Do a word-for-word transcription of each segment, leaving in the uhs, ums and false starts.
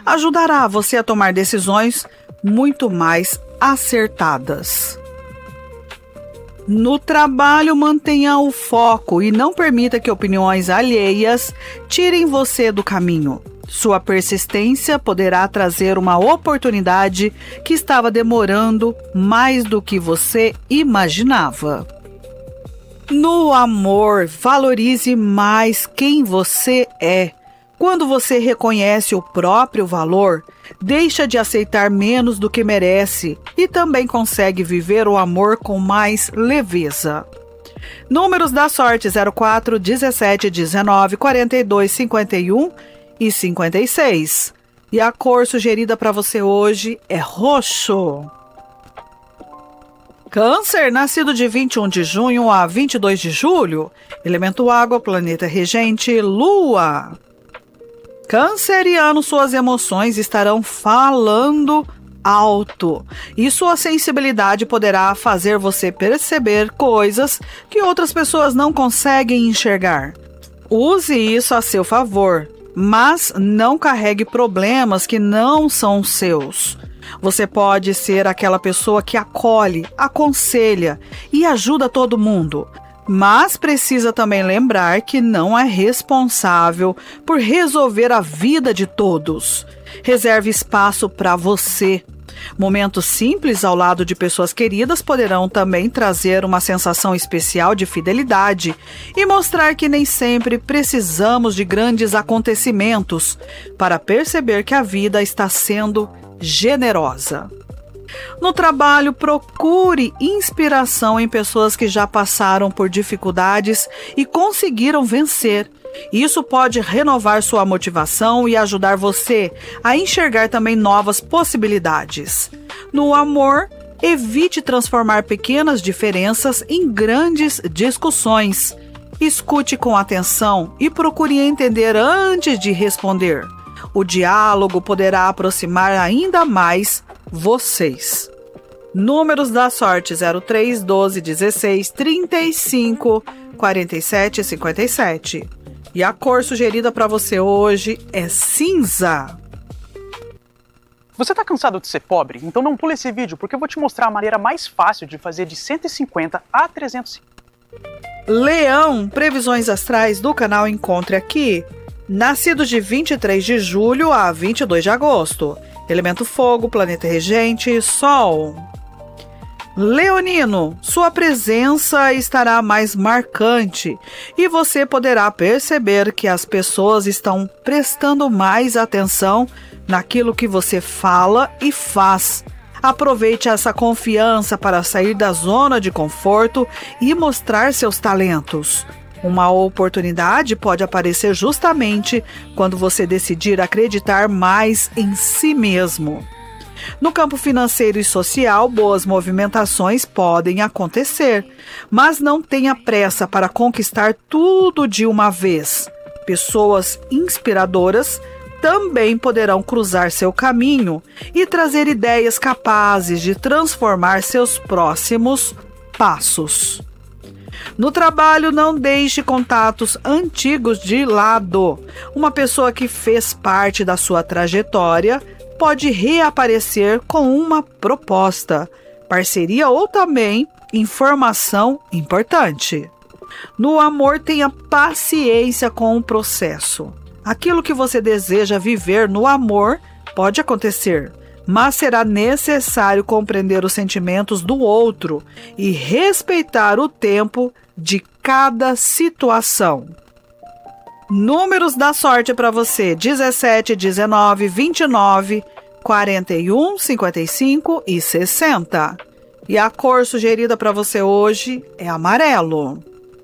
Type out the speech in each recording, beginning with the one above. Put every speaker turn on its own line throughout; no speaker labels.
ajudará você a tomar decisões muito mais acertadas. No trabalho, mantenha o foco e não permita que opiniões alheias tirem você do caminho. Sua persistência poderá trazer uma oportunidade que estava demorando mais do que você imaginava. No amor, valorize mais quem você é. Quando você reconhece o próprio valor, deixa de aceitar menos do que merece e também consegue viver o amor com mais leveza. Números da sorte: zero quatro, dezessete, dezenove, quarenta e dois, cinquenta e um e cinquenta e seis. E a cor sugerida para você hoje é roxo. Câncer, nascido de vinte e um de junho a vinte e dois de julho. Elemento água, planeta regente, Lua. Canceriano, suas emoções estarão falando alto e sua sensibilidade poderá fazer você perceber coisas que outras pessoas não conseguem enxergar. Use isso a seu favor, mas não carregue problemas que não são seus. Você pode ser aquela pessoa que acolhe, aconselha e ajuda todo mundo. Mas precisa também lembrar que não é responsável por resolver a vida de todos. Reserve espaço para você. Momentos simples ao lado de pessoas queridas poderão também trazer uma sensação especial de fidelidade e mostrar que nem sempre precisamos de grandes acontecimentos para perceber que a vida está sendo generosa. No trabalho, procure inspiração em pessoas que já passaram por dificuldades e conseguiram vencer. Isso pode renovar sua motivação e ajudar você a enxergar também novas possibilidades. No amor, evite transformar pequenas diferenças em grandes discussões. Escute com atenção e procure entender antes de responder. O diálogo poderá aproximar ainda mais vocês. Números da sorte: zero três, doze, dezesseis, trinta e cinco, quarenta e sete e cinquenta e sete. E a cor sugerida para você hoje é cinza.
Você está cansado de ser pobre? Então não pule esse vídeo, porque eu vou te mostrar a maneira mais fácil de fazer de cento e cinquenta a trezentos.
Leão, previsões astrais do canal Encontre Aqui. Nascidos de vinte e três de julho a vinte e dois de agosto. Elemento fogo, planeta regente, Sol. Leonino, sua presença estará mais marcante e você poderá perceber que as pessoas estão prestando mais atenção naquilo que você fala e faz. Aproveite essa confiança para sair da zona de conforto e mostrar seus talentos. Uma oportunidade pode aparecer justamente quando você decidir acreditar mais em si mesmo. No campo financeiro e social, boas movimentações podem acontecer, mas não tenha pressa para conquistar tudo de uma vez. Pessoas inspiradoras também poderão cruzar seu caminho e trazer ideias capazes de transformar seus próximos passos. No trabalho, não deixe contatos antigos de lado. Uma pessoa que fez parte da sua trajetória pode reaparecer com uma proposta, parceria ou também informação importante. No amor, tenha paciência com o processo. Aquilo que você deseja viver no amor pode acontecer, mas será necessário compreender os sentimentos do outro e respeitar o tempo de cada situação. Números da sorte para você: dezessete, dezenove, vinte e nove, quarenta e um, cinquenta e cinco e sessenta. E a cor sugerida para você hoje é amarelo.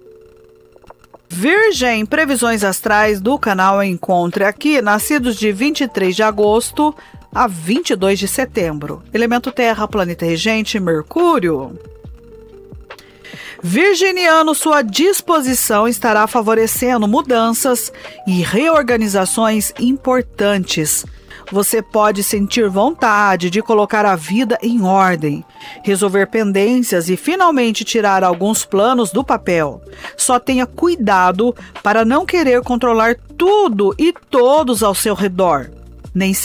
Virgem, previsões astrais do canal Encontre Aqui, nascidos de vinte e três de agosto a vinte e dois de setembro. Elemento terra, planeta regente, Mercúrio. Virginiano, sua disposição estará favorecendo mudanças e reorganizações importantes. Você pode sentir vontade de colocar a vida em ordem, resolver pendências e finalmente tirar alguns planos do papel. Só tenha cuidado para não querer controlar tudo e todos ao seu redor. Nem